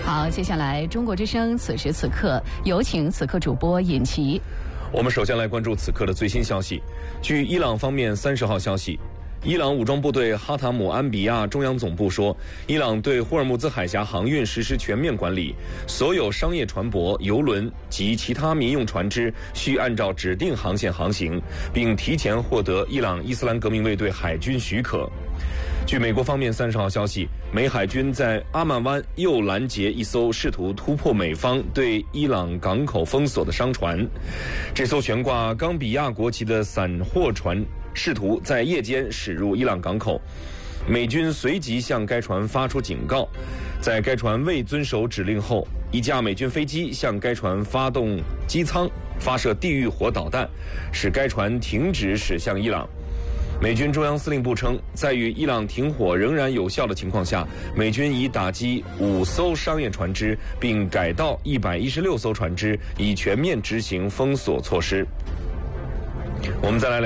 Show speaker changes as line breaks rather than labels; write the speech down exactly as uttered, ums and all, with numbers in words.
好，接下来中国之声此时此刻有请此刻主播尹奇。
我们首先来关注此刻的最新消息。据伊朗方面三十号消息，伊朗武装部队哈塔姆安比亚中央总部说，伊朗对霍尔木兹海峡航运实施全面管理，所有商业船舶、邮轮及其他民用船只需按照指定航线航行，并提前获得伊朗伊斯兰革命卫队海军许可。据美国方面三十号消息，美海军在阿曼湾又拦截一艘试图突破美方对伊朗港口封锁的商船。这艘悬挂冈比亚国旗的散货船试图在夜间驶入伊朗港口，美军随即向该船发出警告。在该船未遵守指令后，一架美军飞机向该船发动机舱发射地狱火导弹，使该船停止驶向伊朗。美军中央司令部称，在与伊朗停火仍然有效的情况下，美军已打击五艘商业船只，并改道一百一十六艘船只，以全面执行封锁措施。我们再来聊